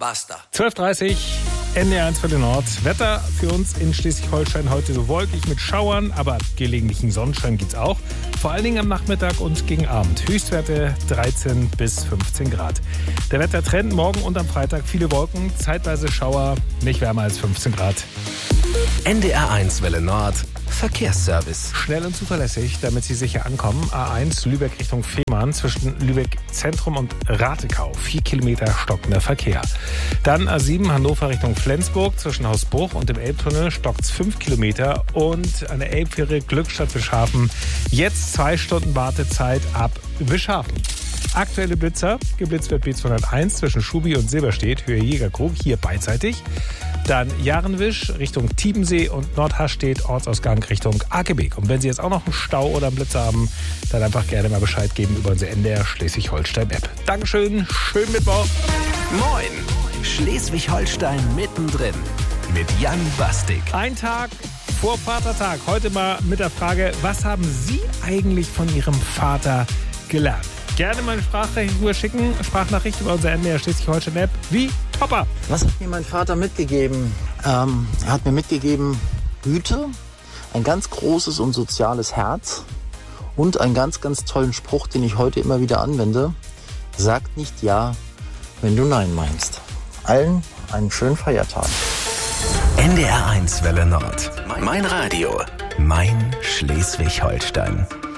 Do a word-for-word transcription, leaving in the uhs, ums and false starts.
Basta. zwölf Uhr dreißig, N D R eins für den Nord. Wetter für uns in Schleswig-Holstein heute so wolkig mit Schauern, aber gelegentlichen Sonnenschein gibt's auch. Vor allen Dingen am Nachmittag und gegen Abend. Höchstwerte dreizehn bis fünfzehn Grad. Der Wettertrend morgen und am Freitag viele Wolken, zeitweise Schauer, nicht wärmer als fünfzehn Grad. N D R eins Welle Nord. Verkehrsservice. Schnell und zuverlässig, damit Sie sicher ankommen. A eins Lübeck Richtung Fehmarn zwischen Lübeck Zentrum und Ratekau. Vier Kilometer stockender Verkehr. Dann A sieben Hannover Richtung Flensburg zwischen Hausbruch und dem Elbtunnel stockt's fünf Kilometer. Und an der Elbfähre Glückstadt-Wischhafen jetzt zwei Stunden Wartezeit ab Wischhafen. Aktuelle Blitzer. Geblitzt wird B zweihunderteins zwischen Schubi und Silberstedt, Höhe Jägerkrug, hier beidseitig. Dann Jahrenwisch Richtung Tiebensee und Nordhastedt, Ortsausgang Richtung Akebeek. Und wenn Sie jetzt auch noch einen Stau oder einen Blitzer haben, dann einfach gerne mal Bescheid geben über unsere N D R Schleswig-Holstein-App. Dankeschön, schönen Mittwoch. Moin, Schleswig-Holstein mittendrin mit Jan Bastik. Ein Tag vor Vatertag. Heute mal mit der Frage, was haben Sie eigentlich von Ihrem Vater gelernt? Gerne mal eine Sprachnachricht rüberschicken. Sprachnachricht über unsere N D R Schleswig-Holstein-App. Wie? Topper. Was hat mir mein Vater mitgegeben? Ähm, er hat mir mitgegeben Güte, ein ganz großes und soziales Herz und einen ganz, ganz tollen Spruch, den ich heute immer wieder anwende. Sag nicht Ja, wenn du Nein meinst. Allen einen schönen Feiertag. N D R eins Welle Nord. Mein Radio. Mein Schleswig-Holstein.